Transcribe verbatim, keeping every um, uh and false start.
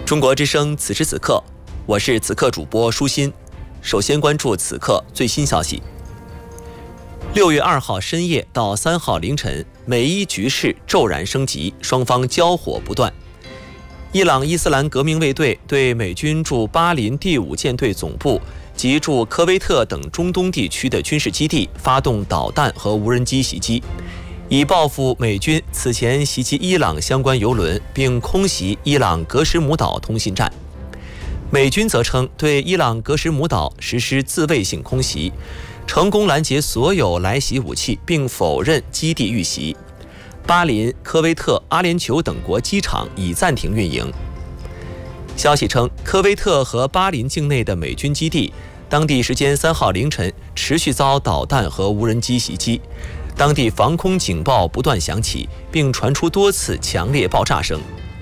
中国之声，此时此刻，我是此刻主播舒心。首先关注此刻最新消息。六月二号深夜到三号凌晨，美伊局势骤然升级，双方交火不断。伊朗伊斯兰革命卫队对美军驻巴林第五舰队总部及驻科威特等中东地区的军事基地发动导弹和无人机袭击，以报复美军此前袭击伊朗相关油轮，并空袭伊朗格什姆岛通信站。美军则称对伊朗格什姆岛实施自卫性空袭，成功拦截所有来袭武器，并否认基地遇袭。巴林、科威特、阿联酋等国机场已暂停运营。消息称，科威特和巴林境内的美军基地，当地时间三号凌晨持续遭导弹和无人机袭击，当地防空警报不断响起，并传出多次强烈爆炸声。